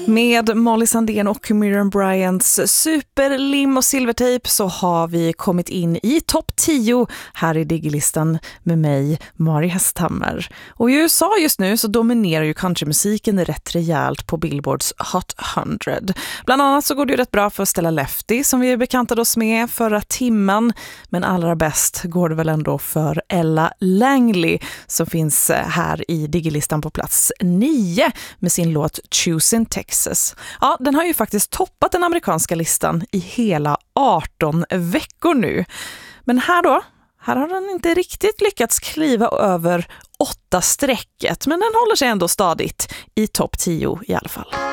Med Molly Sandén och Miriam Bryants superlim och silvertejp så har vi kommit in i topp 10 här i Digilistan med mig, Mari Hästhammer. Och i USA just nu så dominerar ju countrymusiken rätt rejält på Billboards Hot 100. Bland annat så går det ju rätt bra för Stella Lefty som vi bekantade oss med förra timmen. Men allra bäst går det väl ändå för Ella Langley som finns här i Digilistan på plats 9 med sin låt Choosing Texas. Ja, den har ju faktiskt toppat den amerikanska listan i hela 18 veckor nu. Men här har den inte riktigt lyckats kliva över 8-strecket, men den håller sig ändå stadigt i topp 10 i alla fall.